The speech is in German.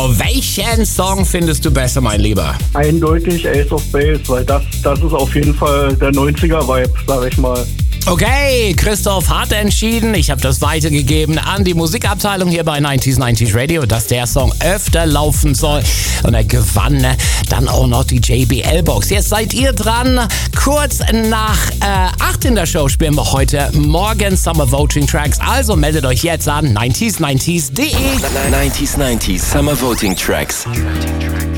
So, welchen Song findest du besser, mein Lieber? Eindeutig Ace of Base, weil das ist auf jeden Fall der 90er-Vibe, sag ich mal. Okay, Christoph hat entschieden. Ich habe das weitergegeben an die Musikabteilung hier bei 90s Radio, dass der Song öfter laufen soll. Und er gewann dann auch noch die JBL-Box. Jetzt seid ihr dran. Kurz nach 8 in der Show spielen wir heute Morgen Summer Voting Tracks. Also meldet euch jetzt an 90s90s.de. 90s Summer Voting Tracks.